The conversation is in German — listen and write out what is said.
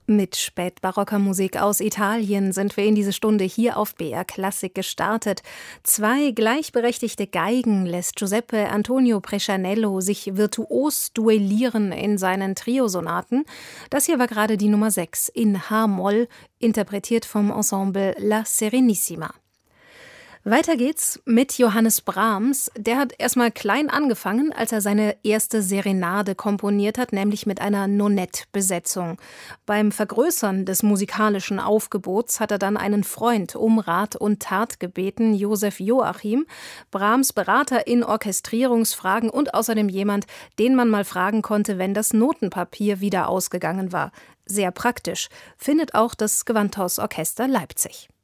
Mit spätbarocker Musik aus Italien sind wir in diese Stunde hier auf BR Klassik gestartet. 2 gleichberechtigte Geigen lässt Giuseppe Antonio Brescianello sich virtuos duellieren in seinen Triosonaten. Das hier war gerade die Nummer 6 in H-Moll, interpretiert vom Ensemble La Serenissima. Weiter geht's mit Johannes Brahms. Der hat erstmal klein angefangen, als er seine erste Serenade komponiert hat, nämlich mit einer Nonettbesetzung. Beim Vergrößern des musikalischen Aufgebots hat er dann einen Freund um Rat und Tat gebeten, Josef Joachim, Brahms Berater in Orchestrierungsfragen und außerdem jemand, den man mal fragen konnte, wenn das Notenpapier wieder ausgegangen war. Sehr praktisch, findet auch das Gewandhausorchester Leipzig.